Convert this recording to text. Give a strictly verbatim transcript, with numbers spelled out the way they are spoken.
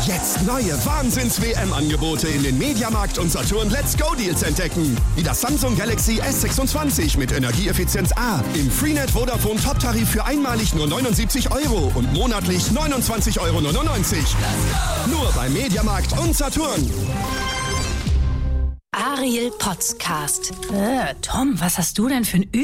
Jetzt neue Wahnsinns-W M-Angebote in den Mediamarkt und Saturn Let's Go Deals entdecken. Wie das Samsung Galaxy S sechsundzwanzig mit Energieeffizienz A im Freenet Vodafone Top-Tarif für einmalig nur neunundsiebzig Euro und monatlich neunundzwanzig Euro neunundneunzig. Nur bei Mediamarkt und Saturn. Ariel Podcast. Äh, Tom, was hast du denn für ein Ü